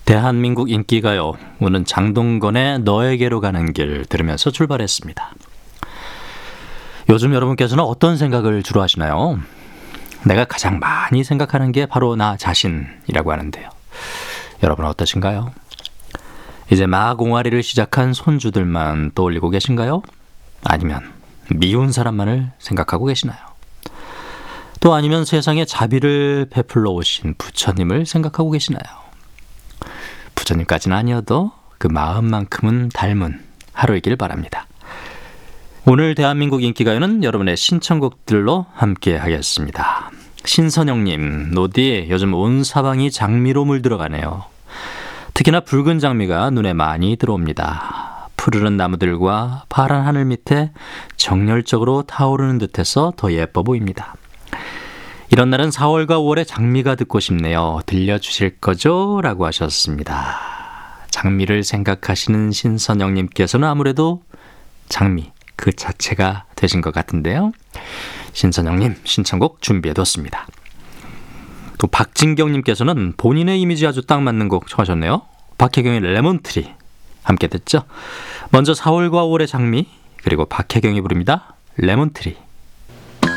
대한민국 인기가요. 오늘 장동건의 너에게로 가는 길 들으면서 출발했습니다. 요즘 여러분께서는 어떤 생각을 주로 하시나요? 내가 가장 많이 생각하는 게 바로 나 자신이라고 하는데요. 여러분은 어떠신가요? 이제 막 옹알이를 시작한 손주들만 떠올리고 계신가요? 아니면 미운 사람만을 생각하고 계시나요? 또 아니면 세상에 자비를 베풀러 오신 부처님을 생각하고 계시나요? 부처님까지는 아니어도 그 마음만큼은 닮은 하루이길 바랍니다. 오늘 대한민국 인기가요는 여러분의 신청곡들로 함께 하겠습니다. 신선영님, 노디 요즘 온 사방이 장미로 물들어가네요. 특히나 붉은 장미가 눈에 많이 들어옵니다. 푸르른 나무들과 파란 하늘 밑에 정열적으로 타오르는 듯해서 더 예뻐 보입니다. 이런 날은 4월과 5월에 장미가 듣고 싶네요. 들려주실 거죠? 라고 하셨습니다. 장미를 생각하시는 신선영님께서는 아무래도 장미 그 자체가 되신 것 같은데요. 신선영님 신청곡 준비해뒀습니다. 또 박진경님께서는 본인의 이미지 아주 딱 맞는 곡 청하셨네요. 박혜경의 레몬트리 함께 듣죠. 먼저 4월과 5월의 장미, 그리고 박혜경이 부릅니다. 레몬트리.